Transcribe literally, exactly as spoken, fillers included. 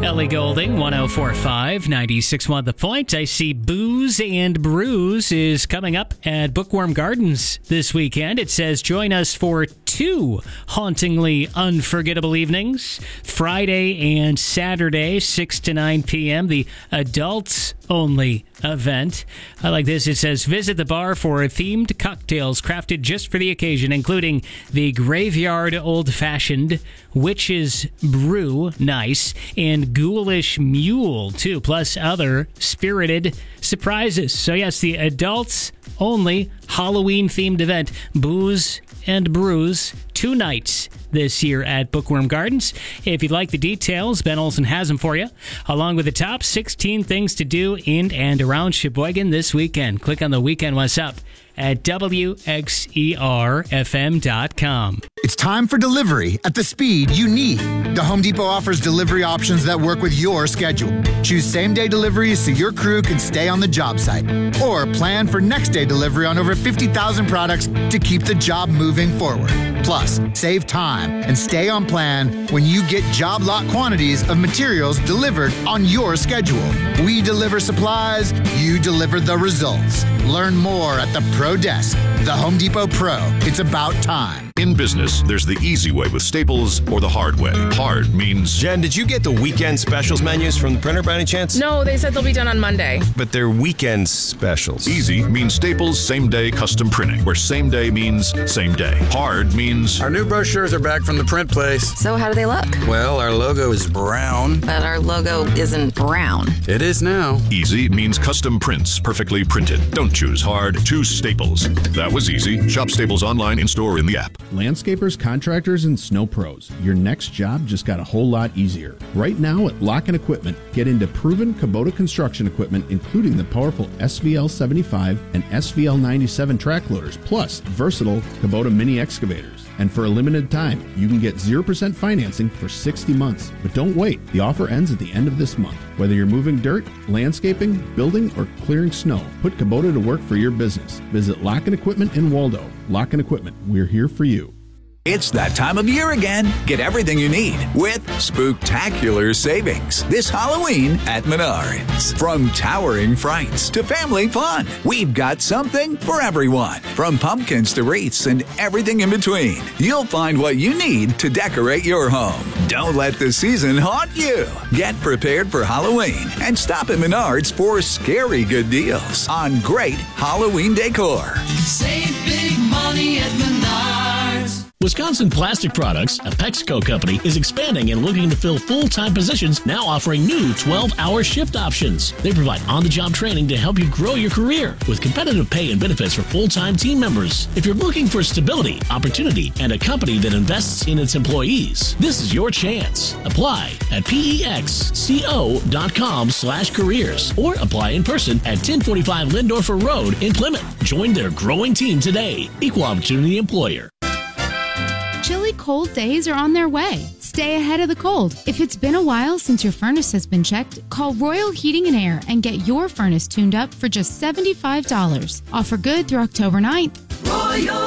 Ellie Goulding, one oh four point five, ninety-six point one The Point. I see Booze and Brews is coming up at Bookworm Gardens this weekend. It says, join us for two hauntingly unforgettable evenings, Friday and Saturday, six to nine p.m., the adults-only event. I like this. It says, visit the bar for themed cocktails crafted just for the occasion, including the Graveyard Old-Fashioned, Witch's Brew, nice, and Ghoulish Mule, too, plus other spirited surprises. So, yes, the adults-only Halloween-themed event, Booze and Brews, two nights this year at Bookworm Gardens. If you'd like the details, Ben Olson has them for you, along with the top sixteen things to do in and around Sheboygan this weekend. Click on the weekend What's Up at W X E R F M dot com. It's time for delivery at the speed you need. The Home Depot offers delivery options that work with your schedule. Choose same-day deliveries so your crew can stay on the job site. Or plan for next-day delivery on over fifty thousand products to keep the job moving forward. Plus, save time and stay on plan when you get job lot quantities of materials delivered on your schedule. We deliver supplies, you deliver the results. Learn more at the Pro Desk. The Home Depot Pro. It's about time. In business, there's the easy way with Staples or the hard way. Hard means... Jen, did you get the weekend specials menus from the printer by any chance? No, they said they'll be done on Monday. But they're weekend specials. Easy means Staples same-day custom printing, where same day means same day. Hard means... Our new brochures are back from the print place. So how do they look? Well, our logo is brown. But our logo isn't brown. It is now. Easy means custom prints, perfectly printed. Don't choose hard, choose Staples. That was easy. Shop Staples online, in-store, in the app. Landscapers, contractors, and snow pros. Your next job just got a whole lot easier. Right now at Lock and Equipment, get into proven Kubota construction equipment, including the powerful S V L seventy-five and S V L ninety-seven track loaders, plus versatile Kubota mini excavators. And for a limited time, you can get zero percent financing for sixty months. But don't wait. The offer ends at the end of this month. Whether you're moving dirt, landscaping, building, or clearing snow, put Kubota to work for your business. Visit Lock and Equipment in Waldo. Lock and Equipment, we're here for you. It's that time of year again. Get everything you need with spooktacular savings this Halloween at Menards. From towering frights to family fun, we've got something for everyone. From pumpkins to wreaths and everything in between, you'll find what you need to decorate your home. Don't let the season haunt you. Get prepared for Halloween and stop at Menards for scary good deals on great Halloween decor. Save big money at Menards. Wisconsin Plastic Products, a Pexco company, is expanding and looking to fill full-time positions, now offering new twelve-hour shift options. They provide on-the-job training to help you grow your career with competitive pay and benefits for full-time team members. If you're looking for stability, opportunity, and a company that invests in its employees, this is your chance. Apply at pexco.com slash careers or apply in person at ten forty-five Lindorfer Road in Plymouth. Join their growing team today. Equal Opportunity Employer. Chilly cold days are on their way. Stay ahead of the cold. If it's been a while since your furnace has been checked, call Royal Heating and Air and get your furnace tuned up for just seventy-five dollars. Offer good through October ninth. Royal